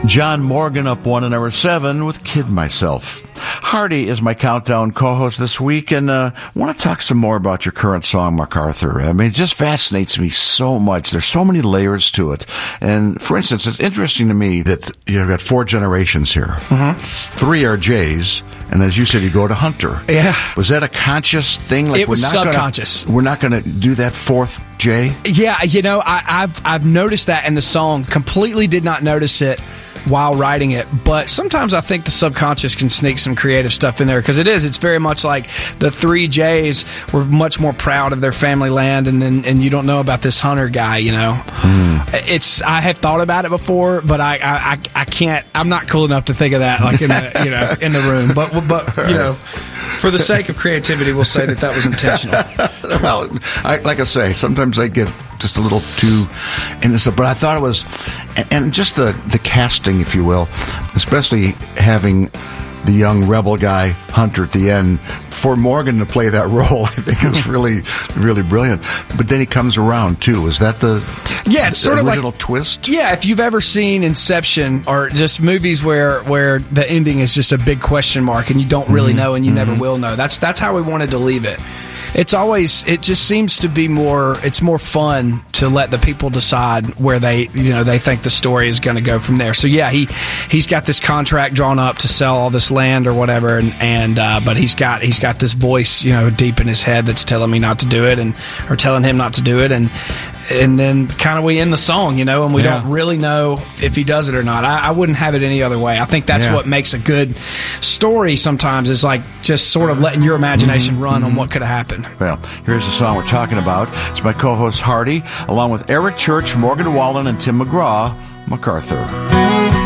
John Morgan up 1 and number 7 with Kid Myself. Hardy is my countdown co-host this week, and I want to talk some more about your current song, MacArthur. I mean, it just fascinates me so much. There's so many layers to it. And, for instance, it's interesting to me that you've got 4 generations here. Mm-hmm. 3 are Jays, and as you said, you go to Hunter. Yeah. Was that a conscious thing? Like, it was subconscious. We're not going to do that 4th Jay? Yeah, I've noticed that in the song. Completely did not notice it while writing it, but sometimes I think the subconscious can sneak some creative stuff in there, because it's very much like the 3 Jays were much more proud of their family land, and you don't know about this Hunter guy, you know. I have thought about it before, but I can't. I'm not cool enough to think of that like in the in the room. But you know, for the sake of creativity, we'll say that was intentional. Well, like I say, sometimes I get just a little too innocent, but I thought it was, and just the casting, if you will, especially having the young rebel guy Hunter at the end, for Morgan to play that role, I think is really, really brilliant. But then he comes around too. Is that it's sort of original twist? Yeah, if you've ever seen Inception or just movies where the ending is just a big question mark and you don't really know and you never will know. That's how we wanted to leave it. It just seems to be it's more fun to let the people decide where they think the story is going to go from there. So yeah, he's got this contract drawn up to sell all this land or whatever, but he's got this voice, deep in his head that's telling me not to do it or telling him not to do it, and then kind of we end the song, and we don't really know if he does it or not. I wouldn't have it any other way. I think that's what makes a good story sometimes, is like just sort of letting your imagination run on what could have happened. Well, here's the song we're talking about. It's my co-host Hardy, along with Eric Church, Morgan Wallen, and Tim McGraw, MacArthur.